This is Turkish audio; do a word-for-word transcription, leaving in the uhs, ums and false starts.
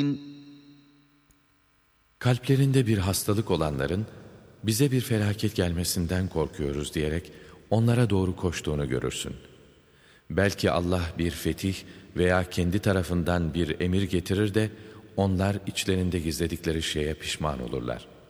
Kalplerinde bir hastalık olanların, bize bir felaket gelmesinden korkuyoruz diyerek onlara doğru koştuğunu görürsün. Belki Allah bir fetih veya kendi tarafından bir emir getirir de onlar içlerinde gizledikleri şeye pişman olurlar.